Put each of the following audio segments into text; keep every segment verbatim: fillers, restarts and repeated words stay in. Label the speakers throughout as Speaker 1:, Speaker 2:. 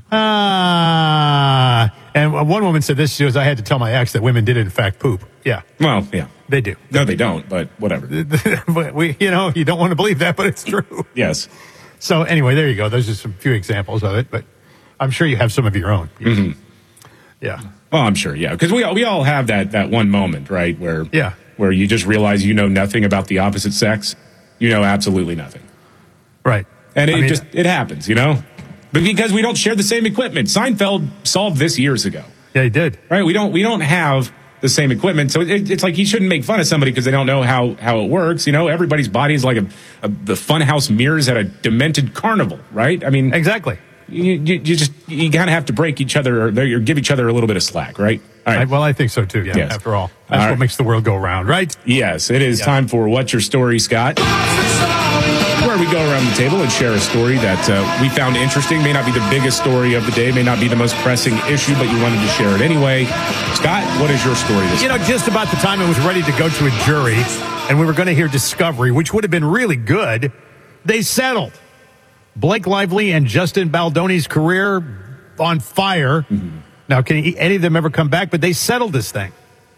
Speaker 1: Uh, and one woman said this, she goes, I had to tell my ex that women did in fact poop. Yeah.
Speaker 2: Well, yeah.
Speaker 1: They do.
Speaker 2: No, they don't, but whatever.
Speaker 1: But we, you know, you don't want to believe that, but it's true.
Speaker 2: Yes.
Speaker 1: So anyway, there you go. Those are some few examples of it, but I'm sure you have some of your own.
Speaker 2: Mm-hmm.
Speaker 1: Yeah.
Speaker 2: Well, I'm sure, yeah. Because we all, we all have that, that one moment, right, where
Speaker 1: yeah.
Speaker 2: where you just realize you know nothing about the opposite sex. You know absolutely nothing.
Speaker 1: Right.
Speaker 2: And it
Speaker 1: I mean,
Speaker 2: just, it happens, you know? But because we don't share the same equipment. Seinfeld solved this years ago.
Speaker 1: Yeah, he did.
Speaker 2: Right? We don't we don't have the same equipment. So it, it's like you shouldn't make fun of somebody because they don't know how, how it works. You know, everybody's body is like a, a the funhouse mirrors at a demented carnival, right? I mean,
Speaker 1: exactly.
Speaker 2: You, you, you just, you kind of have to break each other or, or give each other a little bit of slack, right? All right.
Speaker 1: I, well, I think so too, yeah,
Speaker 2: yes.
Speaker 1: After all. That's
Speaker 2: all
Speaker 1: what
Speaker 2: right.
Speaker 1: makes the world go round, right?
Speaker 2: Yes, it is
Speaker 1: yeah.
Speaker 2: time for What's Your Story, Scott? Where we go around the table and share a story that uh, we found interesting. May not be the biggest story of the day, may not be the most pressing issue, but you wanted to share it anyway. Scott, what is your story this
Speaker 1: You know, just about the time it was ready to go to a jury and we were going to hear discovery, which would have been really good, they settled. Blake Lively and Justin Baldoni's career on fire. Mm-hmm. Now, can any of them ever come back? But they settled this thing.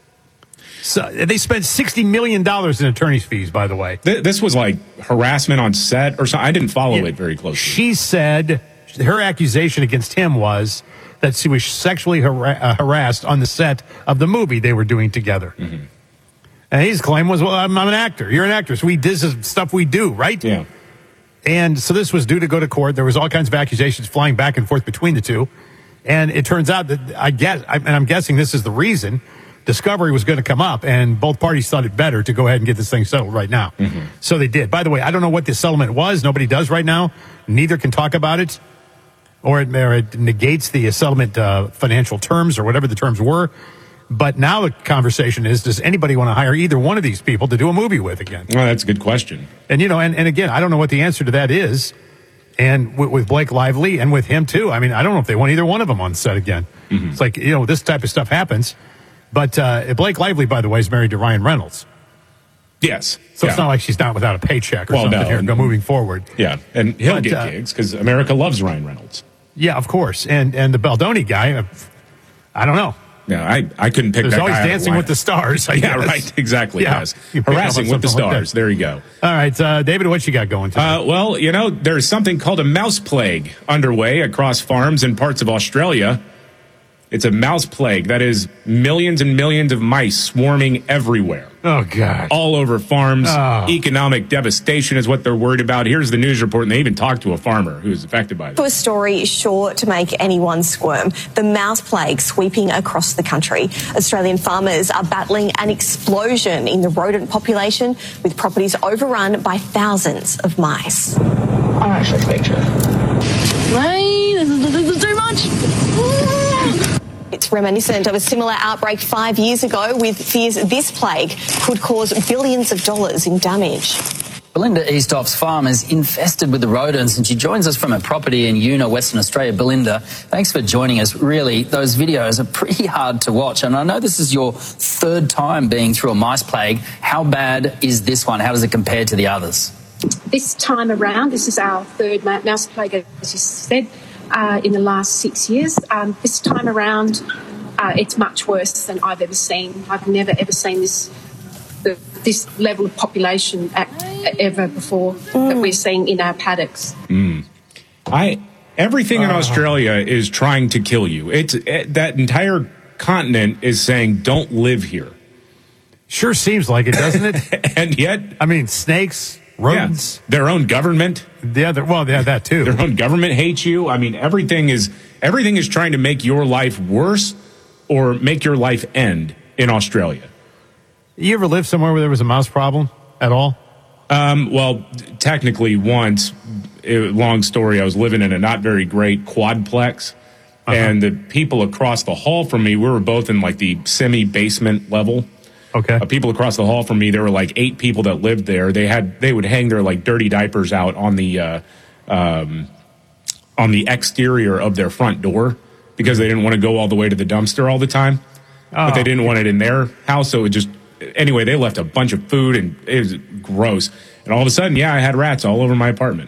Speaker 1: So they spent sixty million dollars in attorney's fees, by the way.
Speaker 2: This was like harassment on set or something. I didn't follow yeah. it very closely.
Speaker 1: She said her accusation against him was that she was sexually har- uh, harassed on the set of the movie they were doing together. Mm-hmm. And his claim was, well, I'm, I'm an actor. You're an actress. We, this is stuff we do, right?
Speaker 2: Yeah.
Speaker 1: And so this was due to go to court. There was all kinds of accusations flying back and forth between the two. And it turns out that, I guess, and I'm guessing this is the reason, discovery was going to come up, and both parties thought it better to go ahead and get this thing settled right now. Mm-hmm. So they did. By the way, I don't know what the settlement was. Nobody does right now. Neither can talk about it, or it, or it negates the settlement uh, financial terms or whatever the terms were. But now the conversation is, does anybody want to hire either one of these people to do a movie with again?
Speaker 2: Well, that's a good question.
Speaker 1: And, you know, and, and again, I don't know what the answer to that is. And with, with Blake Lively and with him, too. I mean, I don't know if they want either one of them on set again. Mm-hmm. It's like, you know, this type of stuff happens. But uh, Blake Lively, by the way, is married to Ryan Reynolds.
Speaker 2: Yes.
Speaker 1: So
Speaker 2: yeah.
Speaker 1: it's not like she's not without a paycheck or
Speaker 2: well,
Speaker 1: something
Speaker 2: no.
Speaker 1: here moving forward.
Speaker 2: Yeah, and he'll
Speaker 1: but,
Speaker 2: get
Speaker 1: uh,
Speaker 2: gigs because America loves Ryan Reynolds.
Speaker 1: Yeah, of course. And and the Baldoni guy, I don't know.
Speaker 2: No, I, I couldn't pick
Speaker 1: There's
Speaker 2: that
Speaker 1: always
Speaker 2: guy
Speaker 1: Dancing with the Stars. I
Speaker 2: yeah,
Speaker 1: guess.
Speaker 2: right. Exactly.
Speaker 1: Yeah.
Speaker 2: Yes. Harassing with the Stars. Like there you go.
Speaker 1: All right, uh, David, what you got going today?
Speaker 2: Uh, well, you know, there's something called a mouse plague underway across farms in parts of Australia. It's a mouse plague. That is millions and millions of mice swarming everywhere.
Speaker 1: Oh, God.
Speaker 2: All over farms.
Speaker 1: Oh.
Speaker 2: Economic devastation is what they're worried about. Here's the news report, and they even talked to a farmer who was affected by this.
Speaker 3: A story sure to make anyone squirm. The mouse plague sweeping across the country. Australian farmers are battling an explosion in the rodent population, with properties overrun by thousands of mice.
Speaker 4: I'm actually speechless.
Speaker 3: Wait, this is, this is too much. It's reminiscent of a similar outbreak five years ago, with fears this plague could cause billions of dollars in damage.
Speaker 5: Belinda Eastoff's farm is infested with the rodents, and she joins us from a property in Una, Western Australia. Belinda, thanks for joining us. Really, those videos are pretty hard to watch, and I know this is your third time being through a mice plague. How bad is this one? How does it compare to the others?
Speaker 6: This time around, this is our third mouse plague, as you said, uh, in the last six years. Um, this time around, uh, it's much worse than I've ever seen. I've never, ever seen this the, this level of population at, ever before mm. that we're seeing in our paddocks.
Speaker 2: Mm. I everything in uh. Australia is trying to kill you. It's it, that entire continent is saying, don't live here.
Speaker 1: Sure seems like it, doesn't it?
Speaker 2: And yet,
Speaker 1: I mean, snakes, rodents,
Speaker 2: yeah, their own government.
Speaker 1: The other, well, yeah, that too.
Speaker 2: Their own government hates you. I mean, everything is everything is trying to make your life worse or make your life end in Australia.
Speaker 1: You ever lived somewhere where there was a mouse problem at all?
Speaker 2: Um, well, technically once. It, long story. I was living in a not very great quadplex, uh-huh. and the people across the hall from me, we were both in like the semi-basement level.
Speaker 1: Okay.
Speaker 2: Uh, people across the hall from me, there were like eight people that lived there. They had they would hang their like dirty diapers out on the uh, um, on the exterior of their front door because they didn't want to go all the way to the dumpster all the time. Oh. But they didn't want it in their house, so it just anyway. They left a bunch of food and it was gross. And all of a sudden, yeah, I had rats all over my apartment.